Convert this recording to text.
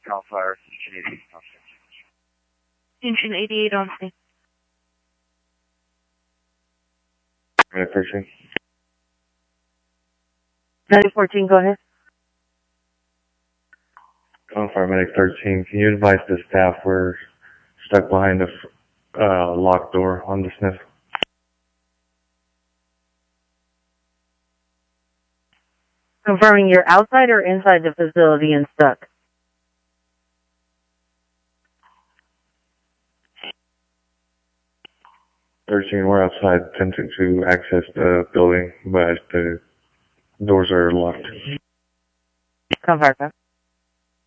Cal Fire, Engine 88 on scene. Medic 13. 9014, go ahead. Cal Fire Medic 13. Can you advise the staff we're stuck behind the locked door on the sniff? Confirming you're outside or inside the facility and stuck? We're outside, attempting to access the building, but the doors are locked. Confirm.